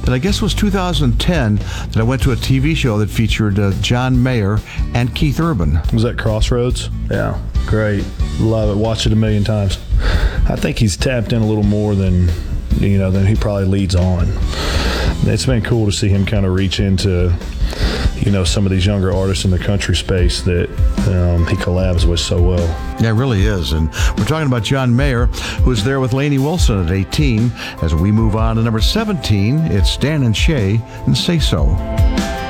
And I guess it was 2010 that I went to a TV show that featured John Mayer and Keith Urban. Was that Crossroads? Yeah, great. Love it. Watch it a million times. I think he's tapped in a little more than he probably leads on. It's been cool to see him kind of reach into, some of these younger artists in the country space that he collabs with so well. Yeah, it really is. And we're talking about John Mayer, who was there with Lainey Wilson at 18. As we move on to number 17, it's Dan and Shay and Say So.